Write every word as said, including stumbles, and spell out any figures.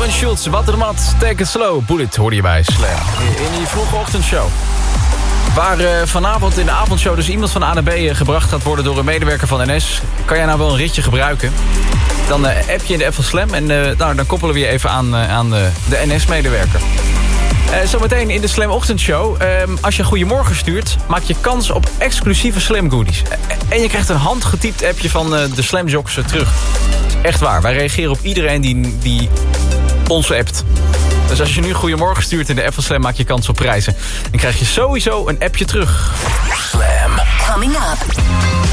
Glenn Schultz, wat de mat, take it slow. Bullet hoorde je bij Slam. In die vroege ochtendshow. Waar uh, vanavond in de avondshow dus iemand van A naar B uh, gebracht gaat worden door een medewerker van N S. Kan jij nou wel een ritje gebruiken? Dan uh, app je in de app van Slam en uh, nou, dan koppelen we je even aan, uh, aan uh, de N S-medewerker. Uh, zometeen in de Slam ochtendshow. Uh, als je goedemorgen stuurt, maak je kans op exclusieve Slam goodies. Uh, en je krijgt een handgetypt appje van uh, de Slam Jocks uh, terug. Echt waar, wij reageren op iedereen die, die ons appt. Dus als je nu goedemorgen stuurt in de app van Slam, maak je kans op prijzen. Dan krijg je sowieso een appje terug. Slam. Coming up.